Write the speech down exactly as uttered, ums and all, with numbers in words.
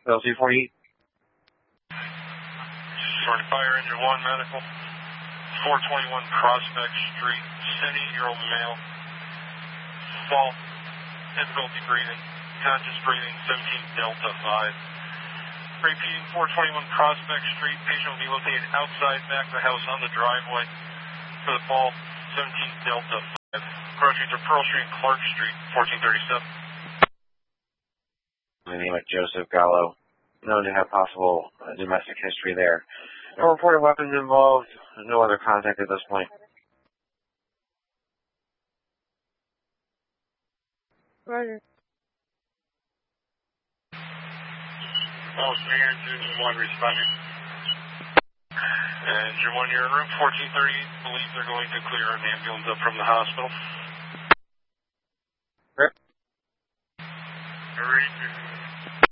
L C forty-eight. Sorry, fire engine one medical. four twenty-one Prospect Street, seventy-year-old male. Fall, difficulty breathing, conscious breathing, seventeen Delta five. Repeating, four twenty-one Prospect Street, patient will be located outside back of the house on the driveway for the fall, seventeen Delta five. Approaching to Pearl Street and Clark Street, fourteen thirty-seven. My name is Joseph Gallo, known to have possible uh, domestic history there. No reported weapons involved, no other contact at this point. Roger. Oh, engine one responding. Engine one, you're in room fourteen thirty-eight. Believe they're going to clear an ambulance up from the hospital. Rip. Ready.